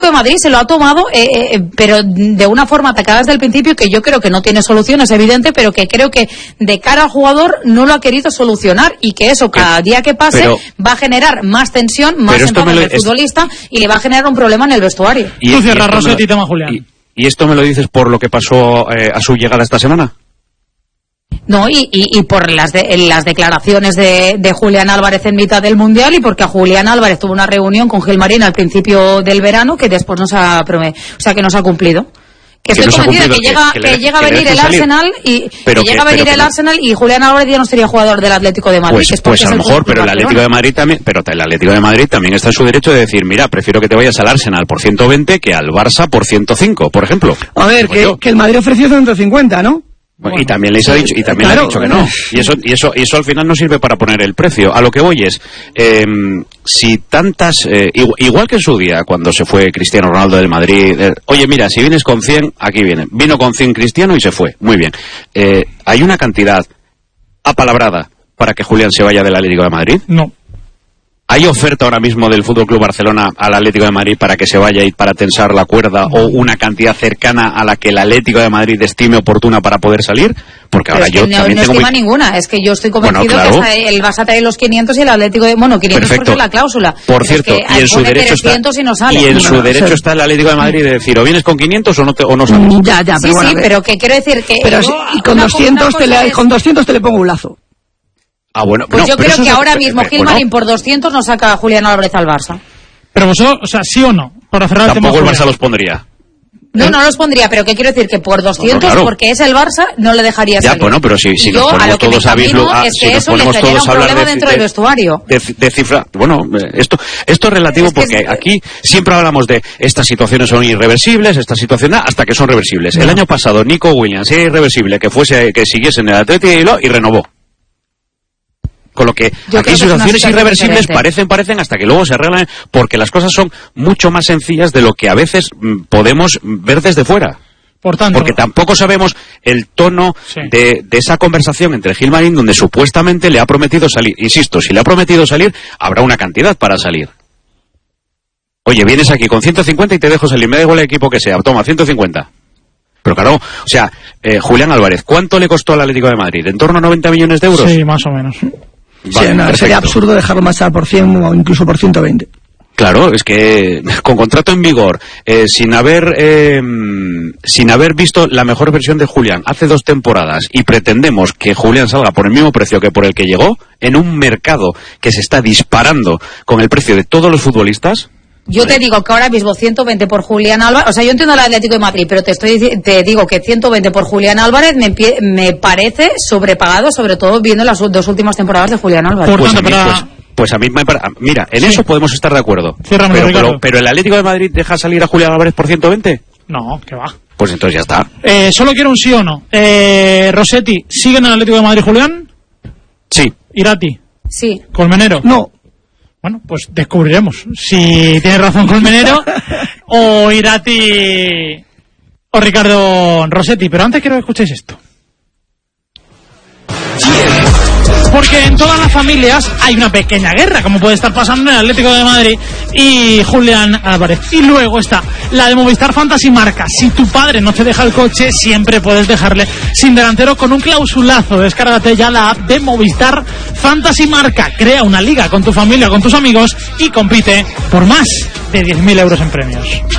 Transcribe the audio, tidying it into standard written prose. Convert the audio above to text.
de Madrid se lo ha tomado, pero de una forma atacada desde el principio, que yo creo que no tiene solución, es evidente, pero que creo que de cara al jugador no lo ha querido solucionar, y que eso cada día que pase va a generar más tensión, más enfado en el futbolista, y le va a generar un problema en el vestuario. Y tú cierras, Rossetti, tema Julián. ¿Y esto me lo dices por lo que pasó a su llegada esta semana? No, y por las declaraciones de Julián Álvarez en mitad del Mundial, y porque a Julián Álvarez tuvo una reunión con Gilmarín al principio del verano que después no se ha cumplido. Que estoy convencida que llega a venir el Arsenal y Julián Álvarez ya no sería jugador del Atlético de Madrid. Pues a lo mejor, pero el Atlético de Madrid también está en su derecho de decir, mira, prefiero que te vayas al Arsenal por 120 que al Barça por 105, por ejemplo. A ver, que el Madrid ofreció 150, ¿no? Bueno, y también les ha dicho, le ha dicho que no. Y eso al final no sirve para poner el precio. A lo que voy es, si tantas, igual que en su día cuando se fue Cristiano Ronaldo del Madrid, oye, mira, si vienes con 100, aquí viene. Vino con 100 Cristiano y se fue. Muy bien. ¿Hay una cantidad apalabrada para que Julián se vaya del Atlético de Madrid? No. ¿Hay oferta ahora mismo del FC Barcelona al Atlético de Madrid para que se vaya y para tensar la cuerda, o una cantidad cercana a la que el Atlético de Madrid estime oportuna para poder salir? Porque ahora yo también no estima ninguna. Es que yo estoy convencido que el Barça trae los 500 y el Atlético de... Bueno, 500 Perfecto. Porque es la cláusula. Por cierto, y en su derecho está... Y en su derecho está el Atlético de Madrid de decir, o vienes con 500 o no sales. Ya, pero bueno, pero que quiero decir que... Pero y con 200 te le pongo un lazo. Ah, bueno, pues yo creo que ahora mismo Gilmarín por 200 nos saca a Julián Álvarez al Barça. Pero vosotros, o sea, ¿sí o no? Para cerrar el tema. Tampoco el Barça los pondría. No los pondría, pero que quiero decir que por 200, claro, porque es el Barça, no le dejaría salir. Ya, bueno, pero si nos ponemos todos a hablar del vestuario. De cifra, bueno, esto es relativo, porque aquí siempre hablamos de estas situaciones son irreversibles, estas situaciones hasta que son reversibles. El año pasado Nico Williams era irreversible que siguiese en el Atlético y renovó. Con lo que aquí situaciones irreversibles parecen hasta que luego se arreglan, porque las cosas son mucho más sencillas de lo que a veces podemos ver desde fuera. Por tanto, porque tampoco sabemos el tono de esa conversación entre Gilmarín, donde supuestamente le ha prometido salir. Insisto, si le ha prometido salir, habrá una cantidad para salir. Oye, vienes aquí con 150 y te dejo salir, me da igual el equipo que sea, toma, 150. Pero claro, o sea, Julián Álvarez, ¿cuánto le costó al Atlético de Madrid? ¿En torno a 90 millones de euros? Sí, más o menos. Vale, sería absurdo dejarlo marchar por 100 o incluso por 120. Claro, es que con contrato en vigor, sin haber visto la mejor versión de Julián hace 2 temporadas, y pretendemos que Julián salga por el mismo precio que por el que llegó, en un mercado que se está disparando con el precio de todos los futbolistas. Yo te digo que ahora mismo 120 por Julián Álvarez, o sea, yo entiendo el Atlético de Madrid, pero te digo que 120 por Julián Álvarez me parece sobrepagado, sobre todo viendo las 2 últimas temporadas de Julián Álvarez. Pues a mí mira, en eso podemos estar de acuerdo. Pero el Atlético de Madrid deja salir a Julián Álvarez por 120? No, que va. Pues entonces ya está. Solo quiero un sí o no. Rossetti, ¿sigue en el Atlético de Madrid Julián? Sí. Irati. Sí. Colmenero. No. Bueno, pues descubriremos si tiene razón Colmenero o Irati o Ricardo Rossetti. Pero antes quiero que escuchéis esto. Porque en todas las familias hay una pequeña guerra, como puede estar pasando en el Atlético de Madrid y Julián Álvarez. Y luego está la de Movistar Fantasy Marca. Si tu padre no te deja el coche, siempre puedes dejarle sin delantero con un clausulazo. Descárgate ya la app de Movistar Fantasy Marca. Crea una liga con tu familia, con tus amigos y compite por más de 10.000 euros en premios.